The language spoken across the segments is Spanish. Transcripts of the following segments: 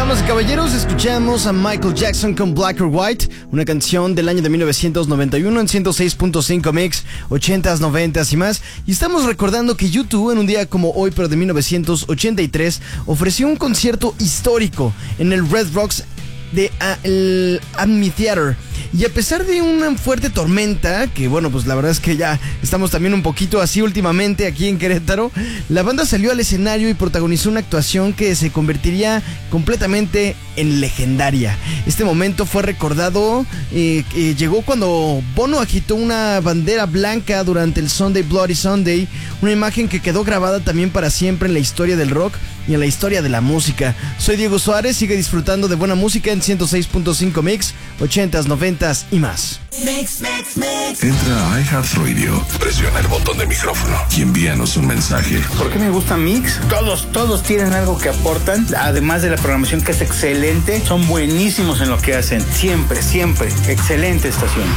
Damas y caballeros, escuchamos a Michael Jackson con Black or White, una canción del año de 1991 en 106.5 Mix, 80s, 90s y más. Y estamos recordando que U2, en un día como hoy, pero de 1983, ofreció un concierto histórico en el Red Rocks de el Amphitheater. Y a pesar de una fuerte tormenta, que bueno, pues la verdad es que ya estamos también un poquito así últimamente aquí en Querétaro, la banda salió al escenario y protagonizó una actuación que se convertiría completamente en legendaria. Este momento fue recordado, llegó cuando Bono agitó una bandera blanca durante el Sunday Bloody Sunday, una imagen que quedó grabada también para siempre en la historia del rock y en la historia de la música. Soy Diego Suárez, sigue disfrutando de buena música en 106.5 Mix, 80s, 90s y más. Entra a iHeartRadio, presiona el botón de micrófono y envíanos un mensaje. ¿Por qué me gusta Mix? Todos tienen algo que aportan, además de la programación que es excelente, son buenísimos en lo que hacen, siempre, excelente estación.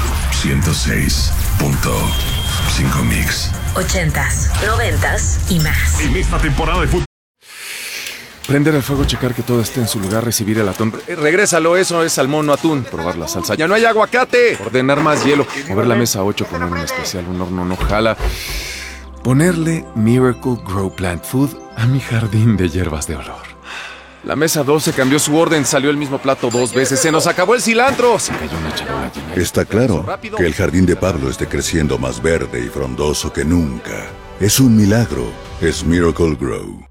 106.5 Mix. 80s, 90s y más. En esta temporada de fútbol. Prender el fuego, checar que todo esté en su lugar, recibir el atún. Regrésalo, eso es salmón, no atún. Probar la salsa. ¡Ya no hay aguacate! Ordenar más hielo. Mover la mesa 8, poner un especial, un horno no jala. Ponerle Miracle Grow Plant Food a mi jardín de hierbas de olor. La mesa 12 cambió su orden, salió el mismo plato 2 veces. ¡Se nos acabó el cilantro! Se cayó una charola llena. Está claro que el jardín de Pablo esté creciendo más verde y frondoso que nunca. Es un milagro. Es Miracle Grow.